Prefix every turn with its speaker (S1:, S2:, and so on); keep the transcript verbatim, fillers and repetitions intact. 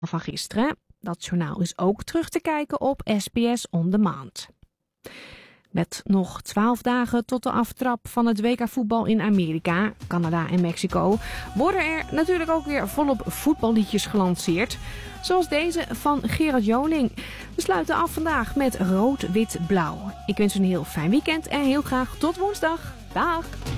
S1: van gisteren. Dat journaal is ook terug te kijken op S B S On Demand. Met nog twaalf dagen tot de aftrap van het W K voetbal in Amerika, Canada en Mexico worden er natuurlijk ook weer volop voetballiedjes gelanceerd. Zoals deze van Gerard Joling. We sluiten af vandaag met Rood, Wit, Blauw. Ik wens u een heel fijn weekend en heel graag tot woensdag. Dag!